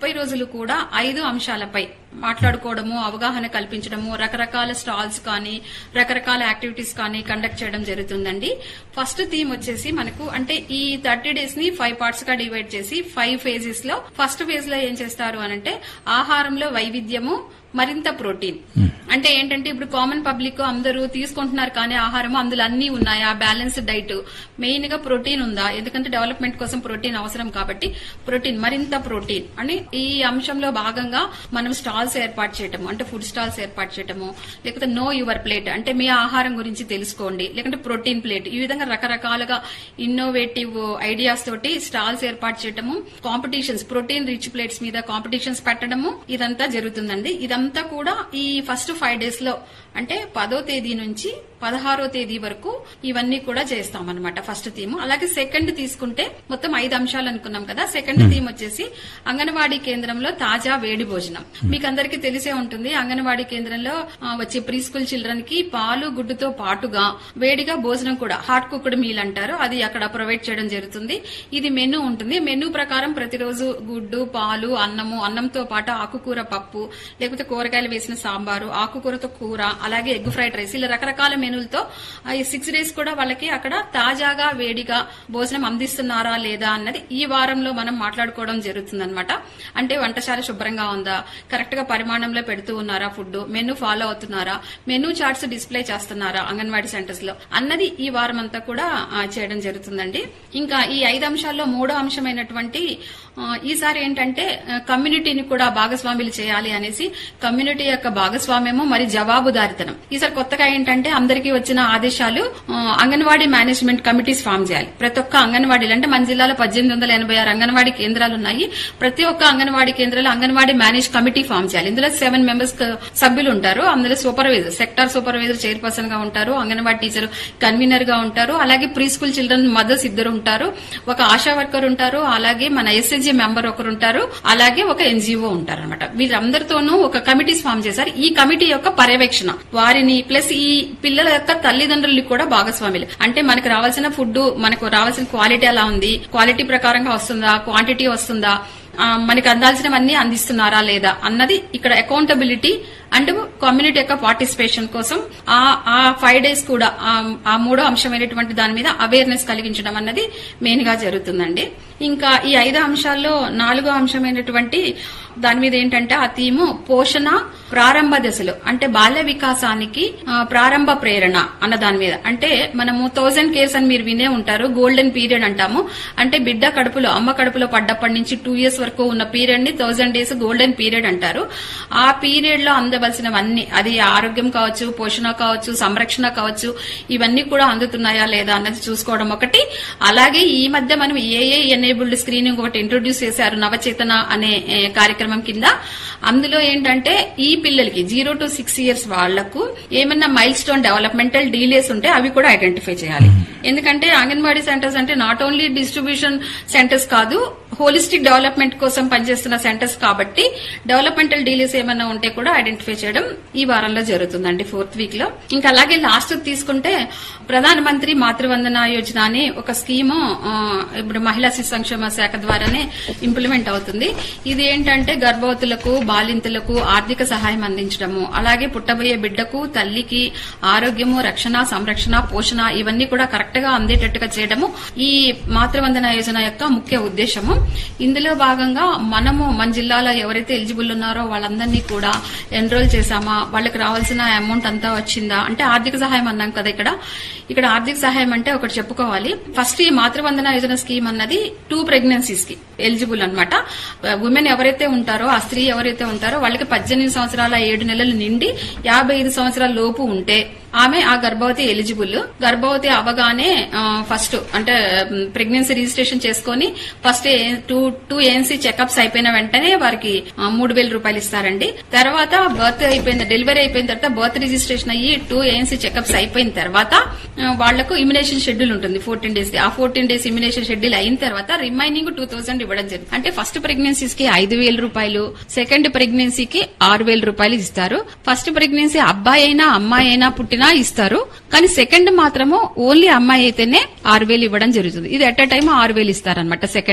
30 రోజులు కూడా 5 అంశాలపై మాట్లాడుకోవడము, అవగాహన కల్పించడము, రకరకాల స్టాల్స్ కానీ రకరకాల యాక్టివిటీస్ కానీ కండక్ట్ చేయడం జరుగుతుందండి. ఫస్ట్ థీమ్ వచ్చేసి మనకు అంటే ఈ 30 డేస్ ని 5 పార్ట్స్ గా డివైడ్ చేసి 5 ఫేజెస్ లో ఫస్ట్ ఫేజ్ లో ఏం చేస్తారు అనంటే ఆహారంలో వైవిధ్యము, మరింత ప్రోటీన్. అంటే ఏంటంటే ఇప్పుడు కామన్ పబ్లిక్ అందరూ తీసుకుంటున్నారు కానీ ఆహారం అందులో అన్ని ఉన్నాయా, బ్యాలెన్స్డ్ డైట్, మెయిన్ గా ప్రోటీన్ ఉందా, ఎందుకంటే డెవలప్మెంట్ కోసం ప్రోటీన్ అవసరం కాబట్టి ప్రోటీన్, మరింత ప్రోటీన్ అని ఈ అంశంలో భాగంగా మనం స్టాల్స్ ఏర్పాటు చేయటము, అంటే ఫుడ్ స్టాల్స్ ఏర్పాటు చేయటము, లేకపోతే నో యువర్ ప్లేట్ అంటే మీ ఆహారం గురించి తెలుసుకోండి, లేకుంటే ప్రోటీన్ ప్లేట్, ఈ విధంగా రకరకాలుగా ఇన్నోవేటివ్ ఐడియాస్ తోటి స్టాల్స్ ఏర్పాటు చేయటము, కాంపిటీషన్స్, ప్రోటీన్ రిచ్ ప్లేట్స్ మీద కాంపిటీషన్స్ పెట్టడము, ఇదంతా జరుగుతుందండి. ఇదంతా కూడా ఈ ఫస్ట్ 5 డేస్ లో అంటే 10వ తేదీ నుంచి 16వ తేదీ వరకు ఇవన్నీ కూడా చేస్తామన్నమాట ఫస్ట్ థీమ్. అలాగే సెకండ్ తీసుకుంటే మొత్తం 5 అంశాలు అనుకున్నాం కదా. సెకండ్ థీమ్ వచ్చేసి అంగన్వాడీ కేంద్రంలో తాజా వేడి భోజనం. మీకు అందరికీ తెలిసే ఉంటుంది, అంగన్వాడీ కేంద్రంలో వచ్చే ప్రీ స్కూల్ చిల్డ్రన్ కి పాలు గుడ్డుతో పాటుగా వేడిగా భోజనం కూడా హాట్ కుక్డ్ మీల్ అంటారు, అది అక్కడ ప్రొవైడ్ చేయడం జరుగుతుంది. ఇది మెనూ ఉంటుంది. మెనూ ప్రకారం ప్రతిరోజు గుడ్డు, పాలు, అన్నము, అన్నంతో పాటు ఆకుకూర పప్పు, లేకపోతే కూరగాయలు వేసిన సాంబారు, ఆకుకూరతో కూర, అలాగే ఎగ్ ఫ్రైడ్ రైస్, ఇలా రకరకాల మెనూలతో ఈ 6 డేస్ కూడా వాళ్ళకి అక్కడ తాజాగా వేడిగా భోజనం అందిస్తున్నారా లేదా అన్నది ఈ వారంలో మనం మాట్లాడుకోవడం జరుగుతుందన్నమాట. అంటే వంటశాల శుభ్రంగా ఉందా, కరెక్ట్ గా పరిమాణంలో పెడుతూ ఉన్నారా ఫుడ్, మెనూ ఫాలో అవుతున్నారా, మెనూ చార్ట్స్ డిస్ప్లే చేస్తున్నారా అంగన్వాడీ సెంటర్స్ లో అన్నది ఈ వారం అంతా కూడా చేయడం జరుగుతుందండి. ఇంకా ఈ 5 అంశాల్లో 3వ అంశమైనటువంటి ఈసారి ఏంటంటే కమ్యూనిటీని కూడా భాగస్వాములు చేయాలి అనేసి కమ్యూనిటీ యొక్క భాగస్వామ్యము మరి జవాబుదారితనం. ఈసారి కొత్తగా ఏంటంటే అందరికీ వచ్చిన ఆదేశాలు అంగన్వాడీ మేనేజ్మెంట్ కమిటీస్ ఫామ్ చేయాలి. ప్రతి ఒక్క అంగన్వాడీలు అంటే మన జిల్లాలో 1886 అంగన్వాడీ కేంద్రాలు ఉన్నాయి. ప్రతి ఒక్క అంగన్వాడీ కేంద్రాలు అంగన్వాడీ మేనేజ్ కమిటీ ఫామ్ చేయాలి. ఇందులో 7 మెంబర్స్ సభ్యులు ఉంటారు. అందులో సూపర్వైజర్, సెక్టార్ సూపర్వైజర్ చైర్పర్సన్ గా ఉంటారు, అంగన్వాడీ టీచర్ కన్వీనర్ గా ఉంటారు, అలాగే ప్రీ స్కూల్ చిల్డ్రన్ మదర్స్ 2 ఉంటారు, ఒక ఆశా వర్కర్ ఉంటారు, అలాగే మన ఎస్ఎస్జీ మెంబర్ ఒకరు ఉంటారు, అలాగే ఒక ఎన్జిఓ ఉంటారు అనమాట. వీళ్ళందరితోనూ ఒక కమిటీస్ ఫామ్ చేశారు. ఈ కమిటీ యొక్క పర్యవేక్షణ వారిని ప్లస్ ఈ పిల్లల యొక్క తల్లిదండ్రులు కూడా భాగస్వాములు. అంటే మనకు రావాల్సిన ఫుడ్, మనకు రావాల్సిన క్వాలిటీ ఎలా ఉంది, క్వాలిటీ ప్రకారంగా వస్తుందా, క్వాంటిటీ వస్తుందా, మనకి అందాల్సినవన్నీ అందిస్తున్నారా లేదా అన్నది ఇక్కడ అకౌంటబిలిటీ అండ్ కమ్యూనిటీ యొక్క పార్టిసిపేషన్ కోసం ఆ 5 డేస్ కూడా ఆ 3వ అంశమైనటువంటి దాని మీద అవేర్నెస్ కలిగించడం అన్నది మెయిన్ గా జరుగుతుందండి. ఇంకా ఈ 5 అంశాల్లో 4వ అంశమైనటువంటి దాని మీద ఏంటంటే ఆ థీము పోషణ ప్రారంభ దశలో అంటే బాల్య వికాసానికి ప్రారంభ ప్రేరణ అన్న దాని మీద. అంటే మనము 1000 కేర్స్ అని మీరు వినే ఉంటారు, గోల్డెన్ పీరియడ్ అంటాము. అంటే బిడ్డ కడుపులో, అమ్మ కడుపులో పడ్డప్పటి నుంచి 2 years వరకు ఉన్న పీరియడ్ ని 1000 days గోల్డెన్ పీరియడ్ అంటారు. ఆ పీరియడ్ లో అందవలసినవన్నీ, అది ఆరోగ్యం కావచ్చు, పోషణ కావచ్చు, సంరక్షణ కావచ్చు, ఇవన్నీ కూడా అందుతున్నాయా లేదా అన్నది చూసుకోవడం ఒకటి. అలాగే ఈ మధ్య మనం ఏఏ ఎనేబుల్డ్ స్క్రీనింగ్ ఒకటి ఇంట్రొడ్యూస్ చేశారు, నవచేతన అనే కార్యక్రమం కింద. అందులో ఏంటంటే ఈ పిల్లలకి 0 to 6 years వాళ్లకు ఏమన్నా మైల్ స్టోన్ డెవలప్మెంటల్ డీలేస్ ఉంటే అవి కూడా ఐడెంటిఫై చేయాలి. ఎందుకంటే అంగన్వాడీ సెంటర్స్ అంటే నాట్ ఓన్లీ డిస్ట్రిబ్యూషన్ సెంటర్స్ కాదు, హోలిస్టిక్ డెవలప్మెంట్ కోసం పనిచేస్తున్న సెంటర్స్ కాబట్టి డెవలప్మెంటల్ డీలేస్ ఏమన్నా ఉంటే కూడా ఐడెంటిఫై చేయడం ఈ వారంలో జరుగుతుందండి, 4th week లో. ఇంకా అలాగే లాస్ట్ తీసుకుంటే ప్రధాన మంత్రి మాతృవందన యోజన అని ఒక స్కీము ఇప్పుడు మహిళా శిశు సంక్షేమ శాఖ ద్వారానే ఇంప్లిమెంట్ అవుతుంది. ఇది ఏంటంటే గర్భవతులకు, బాలింతలకు ఆర్థిక సహాయం అందించడము, అలాగే పుట్టబోయే బిడ్డకు, తల్లికి ఆరోగ్యము, రక్షణ, సంరక్షణ, పోషణ ఇవన్నీ కూడా కరెక్ట్ గా అందేటట్టుగా చేయడము ఈ మాతృవందన యోజన యొక్క ముఖ్య ఉద్దేశము. ఇందులో భాగంగా మనము మన జిల్లాలో ఎవరైతే ఎలిజిబుల్ ఉన్నారో వాళ్ళందరినీ కూడా ఎన్రోల్ చేశామా, వాళ్ళకి రావాల్సిన అమౌంట్ అంతా వచ్చిందా, అంటే ఆర్థిక సహాయం అన్నాం కదా. ఇక్కడ ఆర్థిక సహాయం అంటే ఒకటి చెప్పుకోవాలి. ఫస్ట్ ఈ మాతృవందన యోజన స్కీమ్ అన్నది 2 pregnancies కి ఎలిజిబుల్ అనమాట. ఉమెన్ ఎవరైతే ఉంటారో, ఆ స్త్రీ ఎవరైతే ఉంటారో వాళ్ళకి 18 సంవత్సరాల 7 నెలలు నిండి 55 సంవత్సరాల లోపు ఉంటే ఆమె ఆ గర్భవతి ఎలిజిబుల్. గర్భవతి అవగానే ఫస్ట్ అంటే ప్రెగ్నెన్సీ రిజిస్ట్రేషన్ చేసుకుని ఫస్ట్ 2 ANC చెకప్స్ అయిపోయిన వెంటనే వారికి 3,000 రూపాయలు ఇస్తారండి. తర్వాత బర్త్ అయిపోయిన, డెలివరీ అయిపోయిన తర్వాత బర్త్ రిజిస్ట్రేషన్ అయ్యి 2 ANC చెకప్స్ అయిపోయిన తర్వాత వాళ్లకు ఇమ్యునేషన్ షెడ్యూల్ ఉంటుంది 14 days. ఆ 14 days ఇమ్యునేషన్ షెడ్యూల్ అయిన తర్వాత రిమైనింగ్ 2,000 ఇవ్వడం జరుగుతుంది. అంటే ఫస్ట్ ప్రెగ్నెన్సీస్ కి 5,000 రూపాయలు, సెకండ్ ప్రెగ్నెన్సీకి 6,000 రూపాయలు ఇస్తారు. ఫస్ట్ ప్రెగ్నెన్సీ అబ్బాయి అయినా అమ్మాయి అయినా పుట్టినా ఇస్తారు, కానీ సెకండ్ మాత్రము ఓన్లీ అమ్మాయి అయితేనే 6,000 ఇవ్వడం జరుగుతుంది. ఇది ఎట్ అ టైమ్ 6,000 ఇస్తారనమాట సెకండ్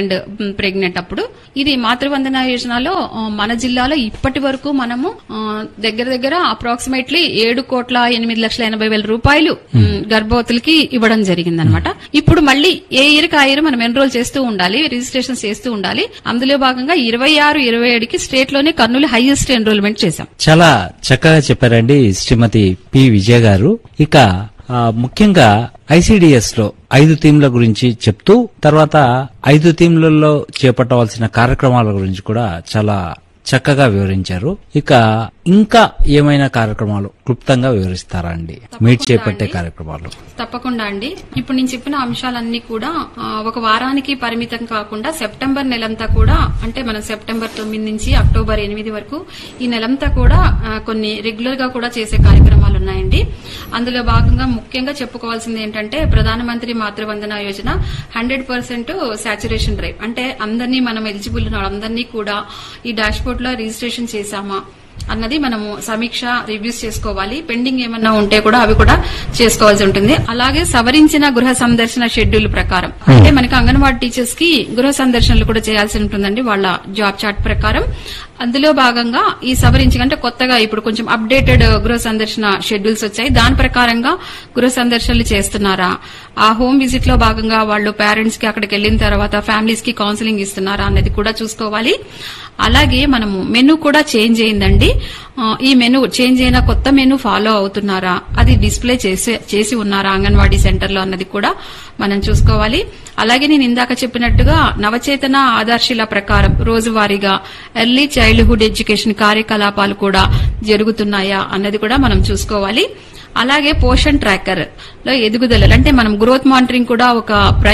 ప్రెగ్నెంట్ అప్పుడు. ఇది మాతృవందన యోజనలో మన జిల్లాలో ఇప్పటి వరకు మనము దగ్గర అప్రాక్సిమేట్లీ 7,08,80,000 రూపాయలు గర్భవతులకి ఇవ్వడం జరిగిందనమాట. ఇప్పుడు మళ్ళీ ఏ ఇయర్ కి ఆ ఇయర్ మనం ఎన్రోల్ చేస్తూ ఉండాలి, రిజిస్ట్రేషన్ చేస్తూ ఉండాలి. అందులో భాగంగా 26-27కి స్టేట్ లోనే కర్నూలు హైయెస్ట్ ఎన్రోల్మెంట్ చేశాం. చాలా చక్కగా చెప్పారండి శ్రీమతి పి విజయ గారు. ఇక ముఖ్యంగా ఐసిడిఎస్ లో 5 థీమ్ల గురించి చెప్తూ తర్వాత 5 థీమ్లలో చేపట్టవలసిన కార్యక్రమాల గురించి కూడా చాలా చక్కగా వివరించారు. ఇక ఇంకా ఏమైనా కార్యక్రమాలు క్లుప్తంగా వివరిస్తారా అండి మీరు చేపట్టే కార్యక్రమాలు? తప్పకుండా అండి. ఇప్పుడు నేను చెప్పిన అంశాలన్నీ కూడా ఒక వారానికి పరిమితం కాకుండా సెప్టెంబర్ నెలంతా కూడా, అంటే మనం సెప్టెంబర్ 9 నుంచి అక్టోబర్ 8 వరకు ఈ నెలంతా కూడా కొన్ని రెగ్యులర్ గా కూడా చేసే కార్యక్రమాలు ఉన్నాయండి. అందులో భాగంగా ముఖ్యంగా చెప్పుకోవాల్సింది ఏంటంటే ప్రధానమంత్రి మాతృవందన యోజన 100% సాచురేషన్ డ్రైవ్. అంటే అందరినీ మనం ఎలిజిబుల్ ఉన్న వాళ్ళందరినీ కూడా ఈ డాష్ బోర్డ్ లో రిజిస్ట్రేషన్ చేశామా అన్నది మనము సమీక్ష రివ్యూస్ చేసుకోవాలి. పెండింగ్ ఏమన్నా ఉంటే కూడా అవి కూడా చేసుకోవాల్సి ఉంటుంది. అలాగే సవరించిన గృహ సందర్శన షెడ్యూల్ ప్రకారం, అంటే మనకి అంగన్వాడీ టీచర్స్ కి గృహ సందర్శనలు కూడా చేయాల్సి ఉంటుందండి వాళ్ళ జాబ్ చార్ట్ ప్రకారం. అందులో భాగంగా ఈ సవరించి అంటే కొత్తగా ఇప్పుడు కొంచెం అప్డేటెడ్ గృహ సందర్శన షెడ్యూల్స్ వచ్చాయి. దాని ప్రకారంగా గృహ సందర్శనలు చేస్తున్నారా, ఆ హోమ్ విజిట్ లో భాగంగా వాళ్ళు పేరెంట్స్ కి అక్కడికి వెళ్లిన తర్వాత ఫ్యామిలీస్ కి కౌన్సిలింగ్ ఇస్తున్నారా అన్నది కూడా చూసుకోవాలి. అలాగే మనము మెనూ కూడా చేంజ్ అయిందండి. ఈ మెనూ చేంజ్ అయిన కొత్త మెనూ ఫాలో అవుతున్నారా, అది డిస్ప్లే చేసి ఉన్నారా అంగన్వాడీ సెంటర్ లో అన్నది కూడా మనం చూసుకోవాలి. అలాగే నేను ఇందాక చెప్పినట్టుగా నవచేతన ఆధార్శిల ప్రకారం రోజువారీగా ఎర్లీ చైల్డ్హుడ్ ఎడ్యుకేషన్ కార్యకలాపాలు కూడా జరుగుతున్నాయా అన్నది కూడా మనం చూసుకోవాలి. అలాగే పోషన్ ట్రాకర్ లో ఎదుగుదలలు, అంటే మనం గ్రోత్ మానిటరింగ్ కూడా ఒక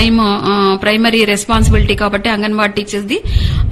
ప్రైమరీ రెస్పాన్సిబిలిటీ కాబట్టి అంగన్వాడీ టీచర్స్ ది.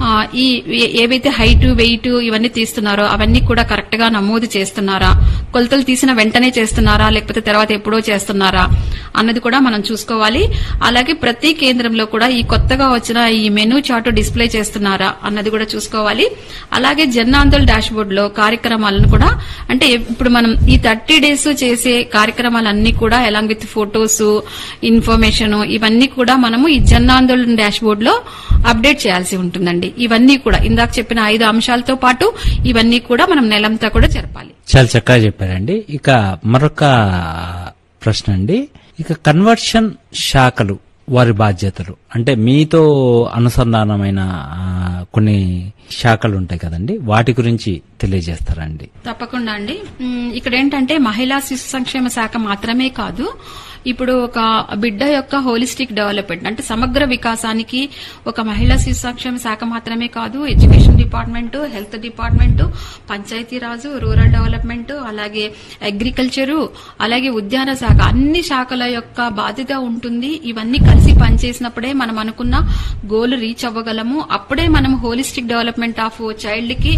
ఈ ఏవైతే హైట్ వెయిట్ ఇవన్నీ తీస్తున్నారో అవన్నీ కూడా కరెక్ట్ గా నమోదు చేస్తున్నారా, కొలతలు తీసిన వెంటనే చేస్తున్నారా లేకపోతే తర్వాత ఎప్పుడో చేస్తున్నారా అన్నది కూడా మనం చూసుకోవాలి. అలాగే ప్రతి కేంద్రంలో కూడా ఈ కొత్తగా వచ్చిన ఈ మెనూ చార్ట్ డిస్ప్లే చేస్తున్నారా అన్నది కూడా చూసుకోవాలి. అలాగే జన్ ఆందోళన్ డాష్ బోర్డ్ లో కార్యక్రమాలను కూడా, అంటే ఇప్పుడు మనం ఈ 30 days చేసే కార్యక్రమాలన్నీ కూడా అలాంగ్ విత్ ఫొటోస్ ఇన్ఫర్మేషన్ ఇవన్నీ కూడా మనము ఈ జన్ ఆందోళన్ డాష్ బోర్డ్ లో అప్డేట్ చేయాల్సి ఉంటుందండి. ఇవన్నీ కూడా ఇందాక చెప్పిన 5 అంశాలతో పాటు ఇవన్నీ కూడా మనం నెలంతా కూడా జరపాలి. చాలా చక్కగా చెప్పారండి. ఇక మరొక ప్రశ్న అండి, ఇక కన్వర్షన్ శాఖలు వారి బాధ్యతలు, అంటే మీతో అనుసంధానమైన కొన్ని శాఖలు ఉంటాయి కదండి, వాటి గురించి తెలియజేస్తారండి? తప్పకుండా అండి. ఇక్కడ ఏంటంటే మహిళా శిశు సంక్షేమ శాఖ మాత్రమే కాదు, ఇప్పుడు ఒక బిడ్డ యొక్క హోలిస్టిక్ డెవలప్మెంట్ అంటే సమగ్ర వికాసానికి ఒక మహిళా శిశు సంక్షేమ శాఖ మాత్రమే కాదు, education department, health department, Panchayati Raj, rural development, అలాగే అగ్రికల్చరు, అలాగే ఉద్యాన శాఖ, అన్ని శాఖల యొక్క బాధ్యత ఉంటుంది. ఇవన్నీ కలిసి పనిచేసినప్పుడే మనం అనుకున్న గోల్ రీచ్ అవ్వగలము. అప్పుడే మనం హోలిస్టిక్ డెవలప్మెంట్ ఆఫ్ చైల్డ్ కి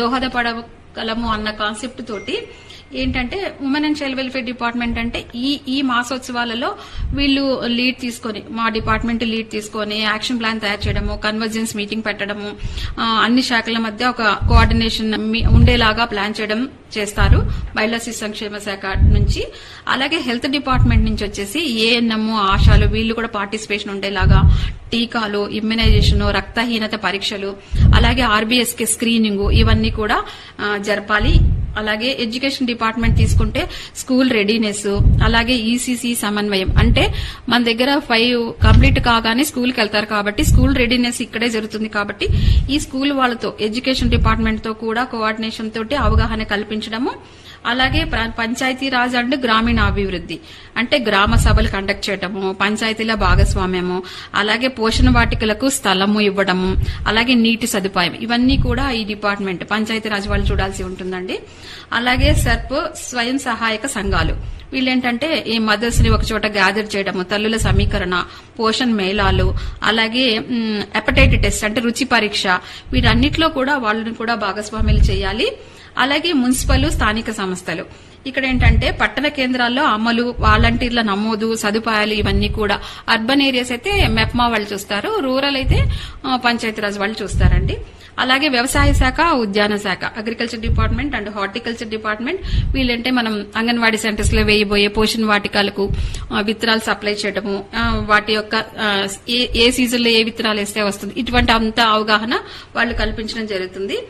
దోహదపడగలము అన్న కాన్సెప్ట్ తోటి ఏంటంటే women and child welfare department అంటే ఈ మాసోత్సవాలలో వీళ్ళు లీడ్ తీసుకొని, మా డిపార్ట్మెంట్ లీడ్ తీసుకొని యాక్షన్ ప్లాన్ తయారు చేయడము, కన్వర్జెన్స్ మీటింగ్ పెట్టడము, అన్ని శాఖల మధ్య ఒక కోఆర్డినేషన్ ఉండేలాగా ప్లాన్ చేయడం చేస్తారు మహిళా శిశు సంక్షేమ శాఖ నుంచి. అలాగే హెల్త్ డిపార్ట్మెంట్ నుంచి వచ్చేసి ఏఎన్ఎం, ఆశాలు వీళ్ళు కూడా పార్టిసిపేషన్ ఉండేలాగా టీకాలు, ఇమ్యునైజేషన్, రక్తహీనత పరీక్షలు, అలాగే ఆర్బీఎస్కే స్క్రీనింగ్ ఇవన్నీ కూడా జరపాలి. అలాగే ఎడ్యుకేషన్ డిపార్ట్మెంట్ తీసుకుంటే స్కూల్ రెడీనెస్, అలాగే ఈసీసీ సమన్వయం, అంటే మన దగ్గర 5 కంప్లీట్ కాగానే స్కూల్కి వెళ్తారు కాబట్టి స్కూల్ రెడీనెస్ ఇక్కడే జరుగుతుంది కాబట్టి ఈ స్కూల్ వాళ్ళతో ఎడ్యుకేషన్ డిపార్ట్మెంట్ తో కూడా కోఆర్డినేషన్ తోటి అవగాహన కల్పించడము. అలాగే పంచాయతీరాజ్ అండ్ గ్రామీణాభివృద్ధి అంటే గ్రామ సభలు కండక్ట్ చేయడము, పంచాయతీల భాగస్వామ్యము, అలాగే పోషణ వాటికలకు స్థలము ఇవ్వడము, అలాగే నీటి సదుపాయం, ఇవన్నీ కూడా ఈ డిపార్ట్మెంట్ పంచాయతీరాజ్ వాళ్ళు చూడాల్సి ఉంటుందండి. అలాగే సర్ప్ స్వయం సహాయక సంఘాలు, వీళ్ళేంటంటే ఈ మదర్స్ ని ఒక చోట గ్యాదర్ చేయడము, తల్లుల సమీకరణ, పోషణ్ మేళాలు, అలాగే హెపటైటిస్ టెస్ట్ అంటే రుచి పరీక్ష, వీటన్నిటిలో కూడా వాళ్ళని కూడా భాగస్వామ్యాలు చేయాలి. అలాగే మున్సిపల్ స్థానిక సంస్థలు, ఇక్కడ ఏంటంటే పట్టణ కేంద్రాల్లో అమలు, వాలంటీర్ల నమోదు, సదుపాయాలు ఇవన్నీ కూడా అర్బన్ ఏరియాస్ అయితే మెప్మా వాళ్ళు చూస్తారు, రూరల్ అయితే పంచాయతీరాజ్ వాళ్ళు చూస్తారండి. అలాగే వ్యవసాయ శాఖ, ఉద్యాన శాఖ, agriculture department and horticulture department వీళ్ళంటే మనం అంగన్వాడీ సెంటర్స్ లో వేయబోయే పోషణ వాటికలకు విత్తనాలు సప్లై చేయడము, వాటి యొక్క ఏ సీజన్ లో ఏ విత్తనాలు వేస్తే వస్తుంది, ఇటువంటి అంత అవగాహన వాళ్ళు కల్పించడం జరుగుతుంది.